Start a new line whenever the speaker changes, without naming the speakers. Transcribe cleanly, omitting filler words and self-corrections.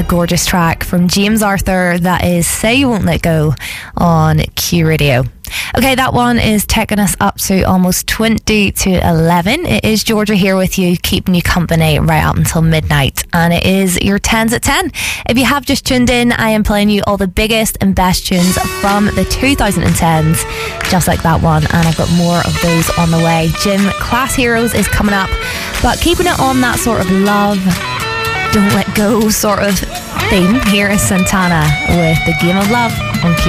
a gorgeous track from James Arthur. That is Say You Won't Let Go on Q Radio. Okay, that one is taking us up to almost 20 to 11. It is Georgia here with you, keeping you company right up until midnight. And it is your 10s at 10. If you have just tuned in, I am playing you all the biggest and best tunes from the 2010s, just like that one. And I've got more of those on the way. Jim, Class Heroes is coming up. But keeping it on that sort of love, don't let go sort of theme, here is Santana with The Game of Love on Q.